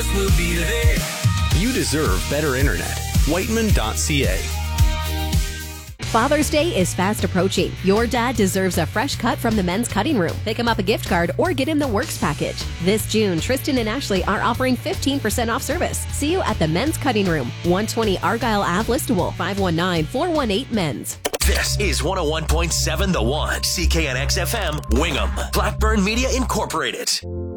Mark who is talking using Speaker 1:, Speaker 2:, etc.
Speaker 1: will be there.
Speaker 2: You deserve better internet. Whiteman.ca.
Speaker 3: Father's Day is fast approaching. Your dad deserves a fresh cut from the men's cutting room. Pick him up a gift card or get him the works package. This June, Tristan and Ashley are offering 15% off service. See you at the men's cutting room, 120 Argyle Ave, Listowel, 519-418-MENS.
Speaker 4: This is 101.7 The One, CKNX FM, Wingham, Blackburn Media Incorporated.